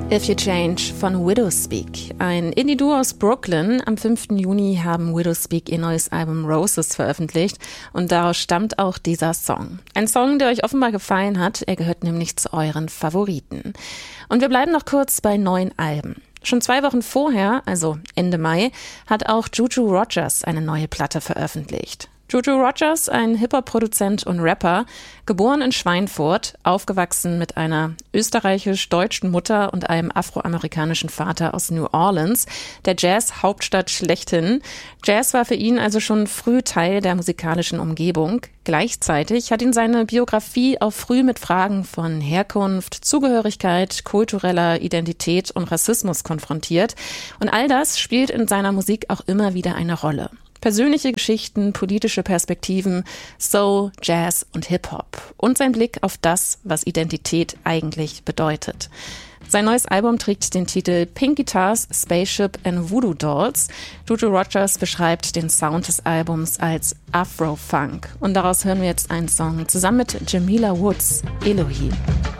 If You Change von Widowspeak, ein Indie-Duo aus Brooklyn. Am 5. Juni haben Widowspeak ihr neues Album Roses veröffentlicht und daraus stammt auch dieser Song. Ein Song, der euch offenbar gefallen hat, er gehört nämlich zu euren Favoriten. Und wir bleiben noch kurz bei neuen Alben. Schon 2 Wochen vorher, also Ende Mai, hat auch Juju Rogers eine neue Platte veröffentlicht. Juju Rogers, ein Hip-Hop-Produzent und Rapper, geboren in Schweinfurt, aufgewachsen mit einer österreichisch-deutschen Mutter und einem afroamerikanischen Vater aus New Orleans, der Jazz-Hauptstadt schlechthin. Jazz war für ihn also schon früh Teil der musikalischen Umgebung. Gleichzeitig hat ihn seine Biografie auch früh mit Fragen von Herkunft, Zugehörigkeit, kultureller Identität und Rassismus konfrontiert. Und all das spielt in seiner Musik auch immer wieder eine Rolle. Persönliche Geschichten, politische Perspektiven, Soul, Jazz und Hip-Hop und sein Blick auf das, was Identität eigentlich bedeutet. Sein neues Album trägt den Titel Pink Guitars, Spaceship and Voodoo Dolls. Juju Rogers beschreibt den Sound des Albums als Afro-Funk. Und daraus hören wir jetzt einen Song zusammen mit Jamila Woods, Elohim.